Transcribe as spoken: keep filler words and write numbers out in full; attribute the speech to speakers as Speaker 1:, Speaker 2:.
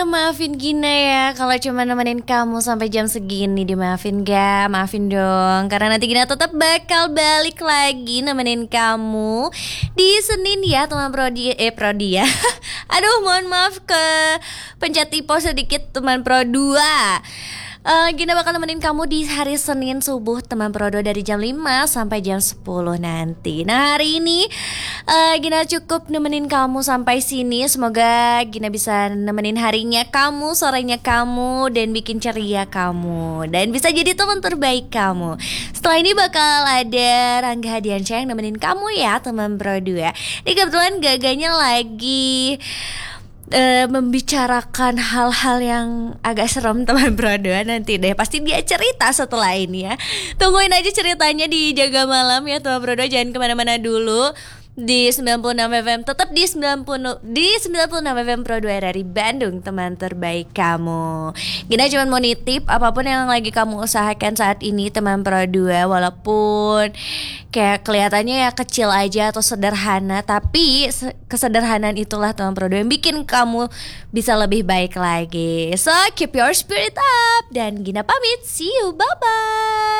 Speaker 1: Maafin Gina ya kalau cuma nemenin kamu sampai jam segini. Dimaafin gak? Maafin dong. Karena nanti Gina tetap bakal balik lagi nemenin kamu di Senin ya teman Prodi. Eh Prodi ya. Aduh mohon maaf ke pencet typo sedikit teman Pro dua. Uh, Gina bakal nemenin kamu di hari Senin subuh teman Prodo dari jam lima sampai jam sepuluh nanti. Nah hari ini uh, Gina cukup nemenin kamu sampai sini. Semoga Gina bisa nemenin harinya kamu, sorenya kamu, dan bikin ceria kamu, dan bisa jadi teman terbaik kamu. Setelah ini bakal ada Rangga Hadiansyah yang nemenin kamu ya teman Prodo ya. Ini kebetulan gaganya lagi Uh, membicarakan hal-hal yang agak serem teman Prodo. Nanti deh pasti dia cerita setelah ini ya. Tungguin aja ceritanya di Jaga Malam ya teman Prodo. Jangan kemana-mana dulu di sembilan puluh enam F M. Tetap di sembilan puluh di sembilan puluh enam F M Pro dua R R I Bandung, teman terbaik kamu. Gina cuma mau nitip apapun yang lagi kamu usahakan saat ini teman Pro dua, walaupun kayak kelihatannya ya kecil aja atau sederhana, tapi kesederhanaan itulah teman Pro dua yang bikin kamu bisa lebih baik lagi. So keep your spirit up, dan Gina pamit. See you, bye bye.